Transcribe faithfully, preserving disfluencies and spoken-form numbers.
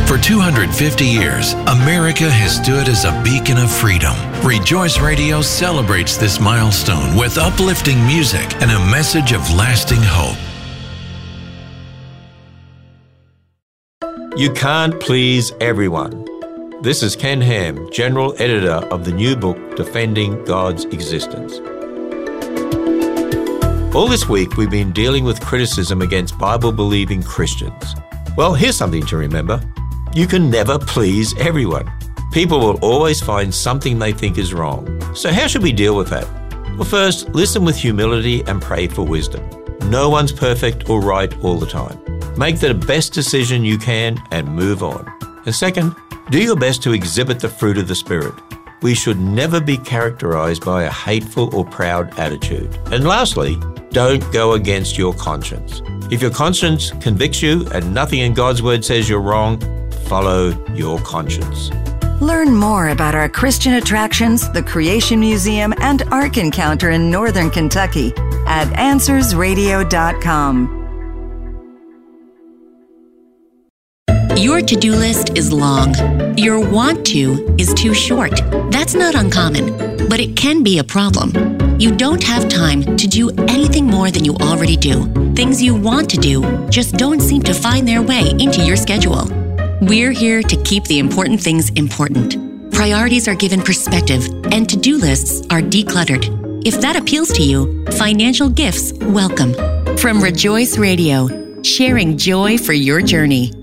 For two hundred fifty years, America has stood as a beacon of freedom. Rejoice Radio celebrates this milestone with uplifting music and a message of lasting hope. You can't please everyone. This is Ken Ham, General Editor of the new book, Defending God's Existence. All this week, we've been dealing with criticism against Bible-believing Christians. Well, here's something to remember. You can never please everyone. People will always find something they think is wrong. So how should we deal with that? Well, first, listen with humility and pray for wisdom. No one's perfect or right all the time. Make the best decision you can and move on. And second, do your best to exhibit the fruit of the Spirit. We should never be characterized by a hateful or proud attitude. And lastly, don't go against your conscience. If your conscience convicts you and nothing in God's Word says you're wrong, follow your conscience. Learn more about our Christian attractions, the Creation Museum, and Ark Encounter in Northern Kentucky at answers radio dot com. Your to-do list is long. Your want to is too short. That's not uncommon, but it can be a problem. You don't have time to do anything more than you already do. Things you want to do just don't seem to find their way into your schedule. We're here to keep the important things important. Priorities are given perspective, and to-do lists are decluttered. If that appeals to you, financial gifts welcome. From Rejoice Radio, sharing joy for your journey.